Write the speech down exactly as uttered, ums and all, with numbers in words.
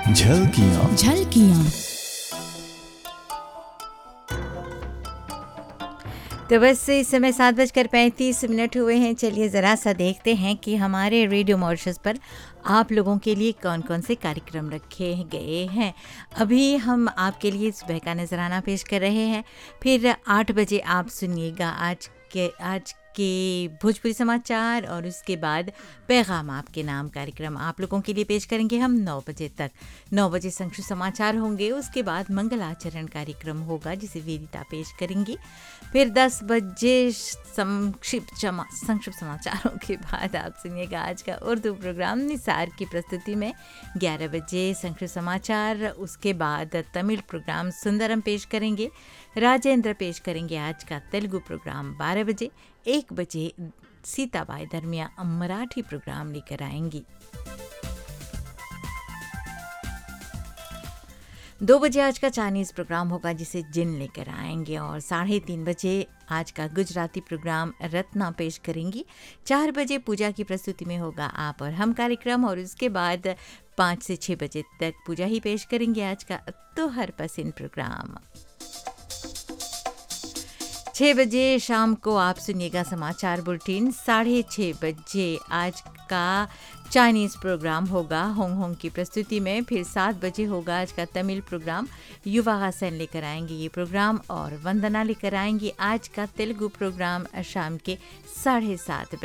झलकियाँ झलकियाँ। तो बस इस समय सात बजकर पैंतीस मिनट हुए हैं। चलिए ज़रा सा देखते हैं कि हमारे रेडियो मॉरिशस पर आप लोगों के लिए कौन कौन से कार्यक्रम रखे गए हैं। अभी हम आपके लिए सुबह का नजराना पेश कर रहे हैं, फिर आठ बजे आप सुनिएगा आज के आज के भोजपुरी समाचार, और उसके बाद पैगाम आपके नाम कार्यक्रम आप लोगों के लिए पेश करेंगे हम नौ बजे तक। नौ बजे संक्षिप्त समाचार होंगे, उसके बाद मंगलाचरण कार्यक्रम होगा जिसे वेदिता पेश करेंगी। फिर दस बजे संक्षिप्त समा संक्षिप्त समाचारों के बाद आप सुनिएगा आज का उर्दू प्रोग्राम निसार की प्रस्तुति में। ग्यारह बजे संक्षिप्त समाचार, उसके बाद तमिल प्रोग्राम सुंदरम पेश करेंगे, राजेंद्र पेश करेंगे आज का तेलुगु प्रोग्राम। बारह बजे एक बजे सीताबाई दरमिया मराठी प्रोग्राम लेकर आएंगी। दो बजे आज का चाइनीज़ प्रोग्राम होगा जिसे जिन लेकर आएंगे, और साढ़े तीन बजे आज का गुजराती प्रोग्राम रत्ना पेश करेंगी। चार बजे पूजा की प्रस्तुति में होगा आप और हम कार्यक्रम, और उसके बाद पाँच से छः बजे तक पूजा ही पेश करेंगे आज का तो हर पसंद प्रोग्राम। छः बजे शाम को आप सुनिएगा समाचार बुलेटिन। साढ़े छः बजे आज का चाइनीज़ प्रोग्राम होगा होंग होंग की प्रस्तुति में। फिर सात बजे होगा आज का तमिल प्रोग्राम, युवा हसन लेकर आएंगे ये प्रोग्राम, और वंदना लेकर आएंगी आज का तेलुगु प्रोग्राम शाम के साढ़े सात बजे।